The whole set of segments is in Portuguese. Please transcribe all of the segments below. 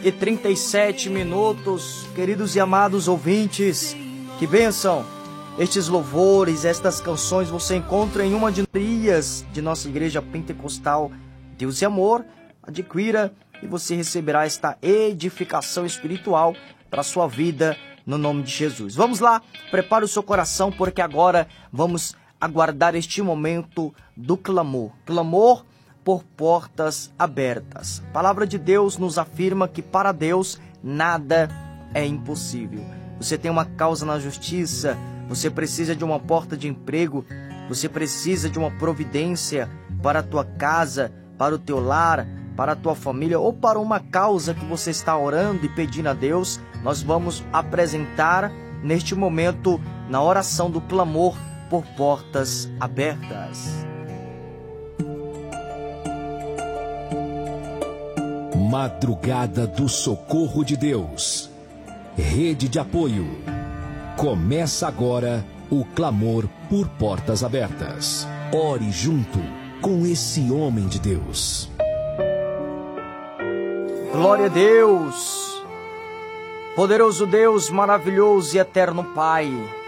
9h37, queridos e amados ouvintes, que bênção! Estes louvores, estas canções você encontra em uma de nossa igreja pentecostal Deus e Amor. Adquira e você receberá esta edificação espiritual para a sua vida no nome de Jesus. Vamos lá, prepare o seu coração, porque agora vamos aguardar este momento do clamor. Clamor por portas abertas. A palavra de Deus nos afirma que para Deus nada é impossível. Você tem uma causa na justiça, você precisa de uma porta de emprego, você precisa de uma providência para a tua casa, para o teu lar, para a tua família ou para uma causa que você está orando e pedindo a Deus. Nós vamos apresentar neste momento, na oração do clamor por portas abertas. Madrugada do Socorro de Deus. Rede de apoio. Começa agora o clamor por portas abertas. Ore junto com esse homem de Deus. Glória a Deus. Poderoso Deus, maravilhoso e eterno Pai.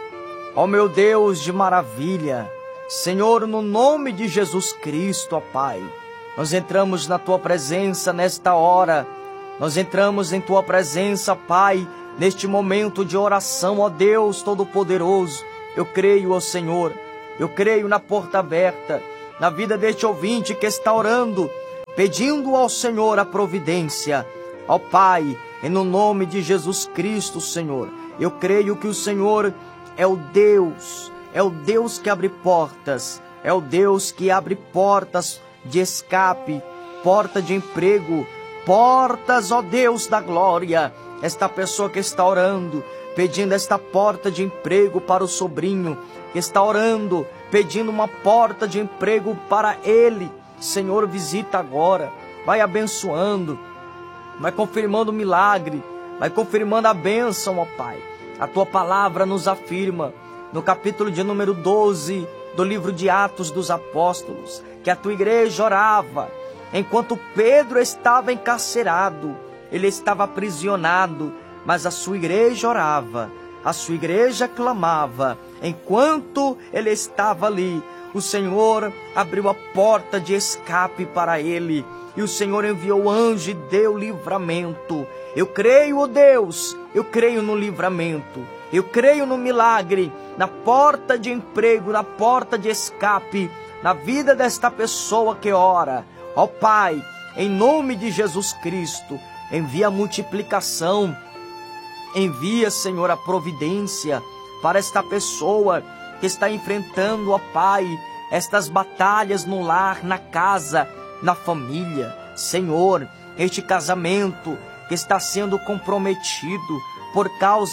Ó meu Deus de maravilha. Senhor, no nome de Jesus Cristo, ó Pai. Nós entramos na Tua presença nesta hora. Nós entramos em Tua presença, Pai, neste momento de oração, ó Deus Todo-Poderoso. Eu creio, ó Senhor, eu creio na porta aberta, na vida deste ouvinte que está orando, pedindo ao Senhor a providência. Ó Pai, em no nome de Jesus Cristo, Senhor, eu creio que o Senhor é o Deus que abre portas, é o Deus que abre portas de escape, porta de emprego, portas, ó Deus da glória. Esta pessoa que está orando, pedindo esta porta de emprego para o sobrinho, que está orando, pedindo uma porta de emprego para ele, Senhor, visita agora, vai abençoando, vai confirmando o milagre, vai confirmando a bênção, ó Pai. A Tua palavra nos afirma, no capítulo de número 12 do livro de Atos dos Apóstolos, que a Tua igreja orava, enquanto Pedro estava encarcerado, ele estava aprisionado, mas a sua igreja orava, a sua igreja clamava. Enquanto ele estava ali, o Senhor abriu a porta de escape para ele, e o Senhor enviou o anjo e deu livramento. Eu creio, ó Deus, eu creio no livramento, eu creio no milagre, na porta de emprego, na porta de escape, na vida desta pessoa que ora. Ó Pai, em nome de Jesus Cristo, envia a multiplicação, envia, Senhor, a providência para esta pessoa que está enfrentando, ó Pai, estas batalhas no lar, na casa, na família. Senhor, este casamento que está sendo comprometido por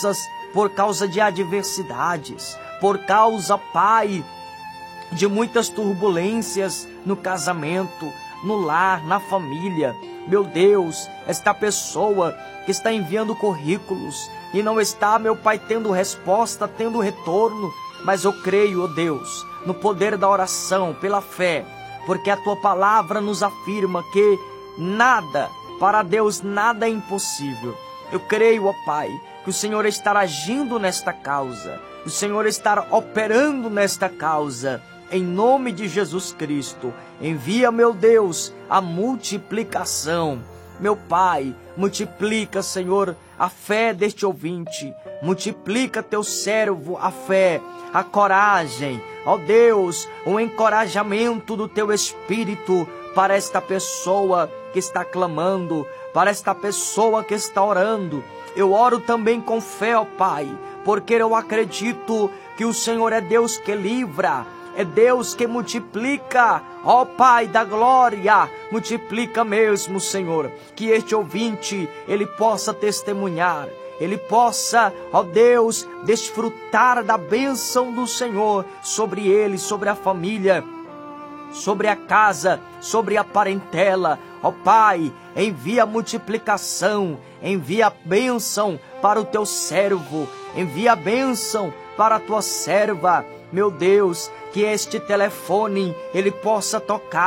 causa de adversidades, por causa, Pai, de muitas turbulências no casamento, no lar, na família. Meu Deus, esta pessoa que está enviando currículos e não está, meu Pai, tendo resposta, tendo retorno, mas eu creio, ó Deus, no poder da oração, pela fé, porque a Tua palavra nos afirma que nada, para Deus, nada é impossível. Eu creio, ó Pai, que o Senhor está agindo nesta causa, o Senhor está operando nesta causa. Em nome de Jesus Cristo, envia, meu Deus, a multiplicação. Meu Pai, multiplica, Senhor, a fé deste ouvinte. Multiplica Teu servo, a fé, a coragem. Ó Deus, o encorajamento do Teu Espírito para esta pessoa que está clamando, para esta pessoa que está orando. Eu oro também com fé, ó Pai, porque eu acredito que o Senhor é Deus que livra, é Deus que multiplica. Ó Pai da glória, multiplica mesmo, Senhor, que este ouvinte, ele possa testemunhar, ele possa, ó Deus, desfrutar da bênção do Senhor sobre ele, sobre a família, sobre a casa, sobre a parentela. Ó Pai, envia a multiplicação, envia a bênção para o Teu servo, envia a bênção para a Tua serva. Meu Deus, que este telefone, ele possa tocar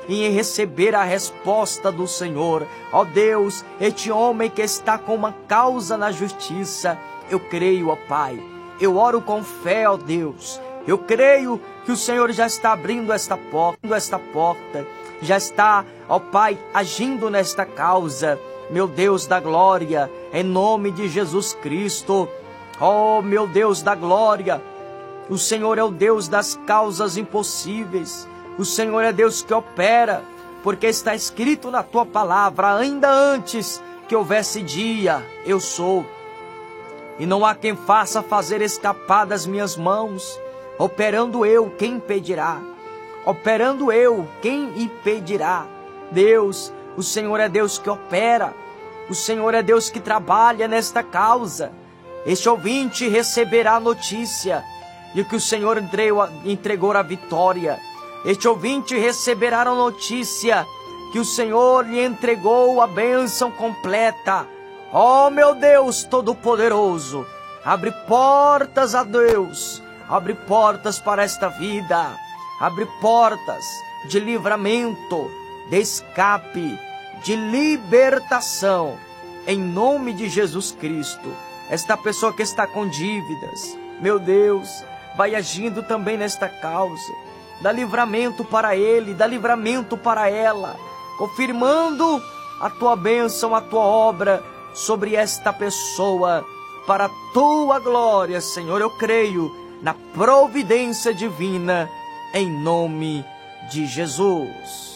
e em receber a resposta do Senhor. Ó Deus, este homem que está com uma causa na justiça, eu creio, ó Pai. Eu oro com fé, ó Deus. Eu creio que o Senhor já está abrindo esta porta, já está, ó Pai, agindo nesta causa. Meu Deus da glória, em nome de Jesus Cristo. Ó meu Deus da glória, o Senhor é o Deus das causas impossíveis. O Senhor é Deus que opera, porque está escrito na tua palavra, ainda antes que houvesse dia, eu sou. E não há quem faça fazer escapar das minhas mãos. Operando eu, quem impedirá? Operando eu, quem impedirá? Deus, o Senhor é Deus que opera. O Senhor é Deus que trabalha nesta causa. Este ouvinte receberá a notícia de que o Senhor entregou a vitória. Este ouvinte receberá a notícia que o Senhor lhe entregou a bênção completa. Ó meu Deus Todo-Poderoso, abre portas a Deus, abre portas para esta vida, abre portas de livramento, de escape, de libertação, em nome de Jesus Cristo. Esta pessoa que está com dívidas, meu Deus, vai agindo também nesta causa. Dá livramento para ele, dá livramento para ela, confirmando a tua bênção, a tua obra sobre esta pessoa, para a tua glória, Senhor. Eu creio na providência divina, em nome de Jesus.